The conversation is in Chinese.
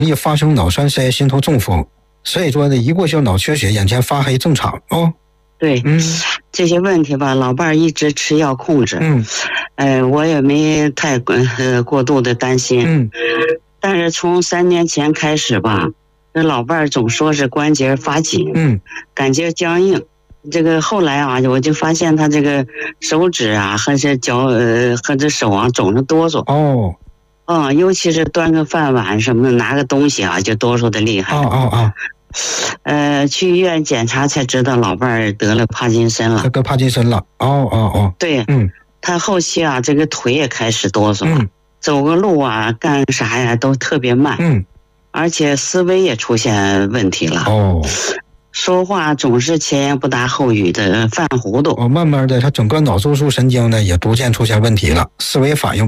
易发生脑栓塞、心头中风。所以说呢，一过性脑缺血，眼前发黑正常哦。 对，这些问题吧，老伴儿一直吃药控制。我也没太过度的担心。但是从3年前开始吧，这老伴儿总说是关节发紧，感觉僵硬。这个后来啊，我就发现他这个手指啊，和这脚和这手啊，总是哆嗦。尤其是端个饭碗什么的，拿个东西啊，就哆嗦的厉害。去医院检查才知道老伴儿得了帕金森了。 得帕金森了。 对，他后期啊，这个腿也开始哆嗦了，走个路啊，干啥呀都特别慢。而且思维也出现问题了。说话总是前言不搭后语的，犯糊涂。 慢慢的，他整个脑中枢神经呢也逐渐出现问题了，思维反应